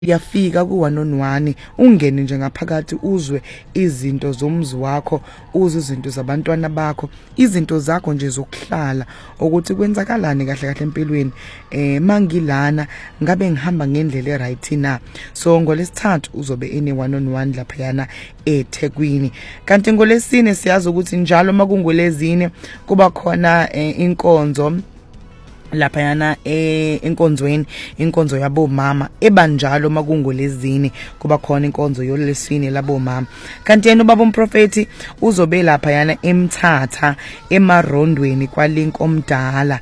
Yafika ku-1-on-1 ungene nje ngaphakathi uzwe izinto zomzi wakho, uzwe izinto zabantwana bakho, izinto zakho nje zokuhlala ukuthi kwenzakalani kahle kahle empilweni. Mangilana ngabe ngihamba ngendlela eright na. So ngolesithathu uzobe ene 1-on-1 lapha yana eThekwini. Kanti ngolesine siyazi ukuthi njalo makungolezine kuba khona inkonzo lapha yana enkonzweni, inkonzo yabo mama ebanjalo makungolezine kuba khona inkonzo yolesine labo mama. Kanti yena ubaba umprofeti uzobe lapha yana eMthatha emarondweni kwaLink omdala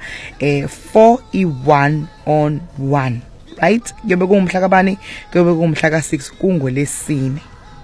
4-1-on-1, right? Kuyobe kungumhla kabani? Kuyobe kungumhla ka6 kungolesine.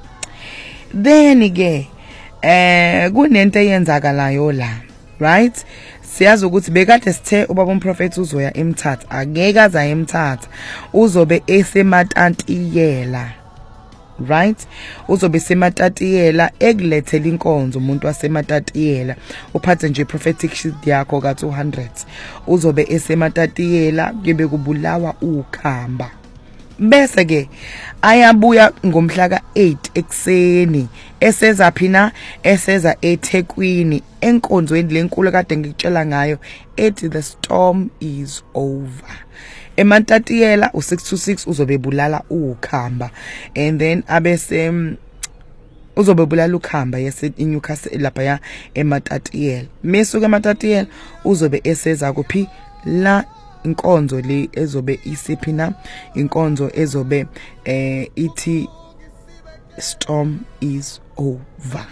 Then ke kunento eyenzakalayo la, right? Siyazi ukuthi bekade sithe ubaba umprofeti uzoya eMthatha, akeke aza eMthatha, uzobe eseMatantiyela, right? Uzobe eseMatantiyela ekulethela inkonzo umuntu waseMatantiyela, uphathe nje prophetic shield yakho ka200. Uzobe eseMatantiyela kube kubulawa ukhamba. Bese ke ayabuya ngomhla ka8 ekseni eseza phina eseza eThekwini enkonzweni lenkulu kade ngikutshela ngayo ethi the storm is over. eMatantiyela u626 uzobe bulala ukhamba, and then abese uzobe bulala ukhamba eNewcastle lapha ya eMatantiyela. Mesuka eMatantiyela uzobe eseza kuphi la inkonzo le ezobe isiphina, inkonzo ezobe ithi storm is over.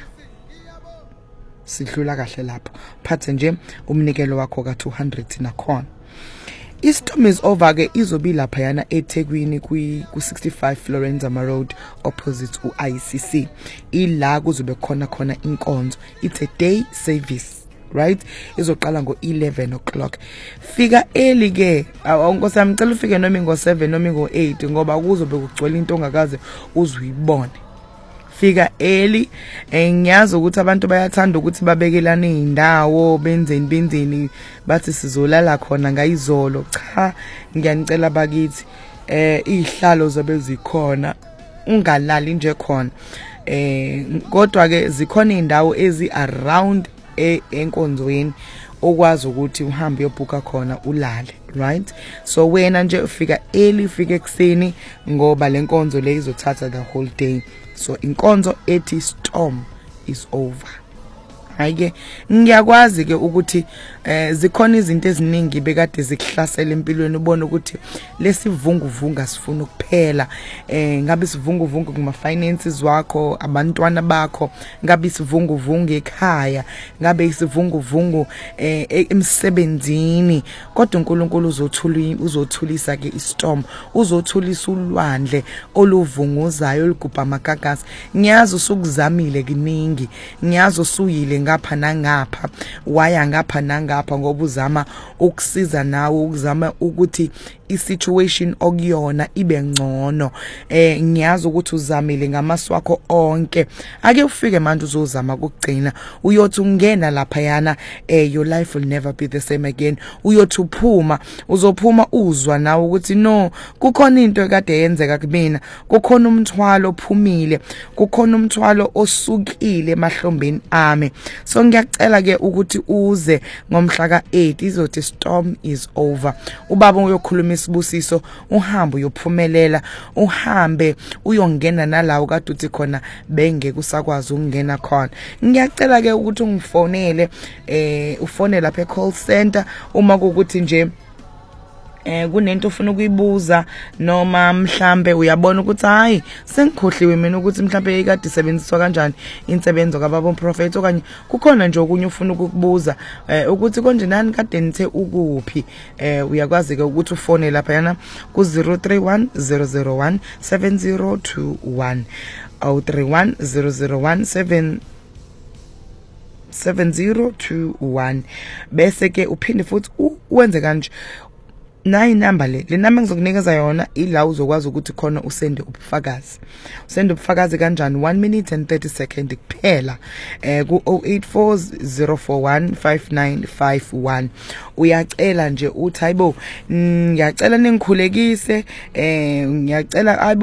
Sidlula kahle lapho, phathe nje umnikelo wakho ka200 nakhona. Storm is over ke izobe lapha yana eThekwini ku65 Florenzama Road opposite uICC. Ila kuzobe khona inkonzo, it's a day service, right? Izoqala ngo11 o'clock. Fika early ke, awonkosi ngicela ufike noma ngo7 noma ngo8 ngoba kuzobe kugcwele into ongakaze uzuyibone. Fika early, ngiyazi ukuthi abantu bayathanda ukuthi babekelane indawo benzeni bathi sizolala khona ngayizolo. Cha, ngiyanicela bakithi izihlalo zobe zikhona, ungalali nje khona. Kodwa ke zikhona indawo ezi around enkonzweni okwazi ukuthi uhambe uyobhuka khona ulale, right? So wena nje ufika early, ufike ekseni ngoba lenkonzo le izothatha the whole day. So inkonzo ethi storm is over. Hayike ngiyakwazi ke ukuthi zikhona izinto eziningi bekade zikuhlasela empilweni, ubone ukuthi lesivunguvunga sifuna ukuphela. Ngabe sivunguvunga kuma finances wakho, abantwana bakho, ngabe isivunguvunga ekhaya, ngabe isivunguvungu emsebenzini, kodwa uNkulunkulu uzothulisa ke istorm, uzothulisa ulwandle oluvunguzayo olugubha amagagasi. Ngiyazi usukuzamile kiningi, ngiyazi usuyile ngapha nangapha, waya ngapha nangapha ngoba uzama ukusiza nawe, ukuzama ukuthi isituation okuyona ibe ngcono. Ngiyazi ukuthi uzamile ngamasu wakho onke, ake ufike manje uzozama ukugcina uyothi ungena lapha yana your life will never be the same again. Uyothi uphuma, uzophuma uzwa nawe ukuthi no, kukhona into ekade yenzeka kumina, kukhona umthwalo ophumile, kukhona umthwalo osukile emahlombeni ami. So ngiyacela ke ukuthi uze ngomhla ka8 izothi storm is over. Ubaba uyokhuluma isibusiso, uhambe uyophumelela, uhambe uyongena nalawo kade uthi khona bengeke usakwazi ukungena khona. Ngiyacela ke ukuthi ungifonele, ufone lapha e-call center uma ukuthi nje kunento ufuna ukuyibuza noma mhlambe uyabona ukuthi hayi sengikhohliwe mina ukuthi mhlambe ekade isebenziswa kanjani insebenzo kababa umprofeti, okanye kukhona nje okunye ufuna ukukubuza ukuthi konje nani kade nithe ukuphi. Uyakwazi ke ukuthi ufone lapha yana ku031 001 7021 031 001 7021. Bese ke uphinde futhi uwenze kanje, nayi number le number ngizokunikeza yona ila uzokwazi ukuthi khona usende ubufakazi. Usende ubufakazi kanjani? 1 minute and 30 seconds kuphela ku 0840415951. Uyacela nje uthi hayibo ngiyacela ningikhulekise ngiyacela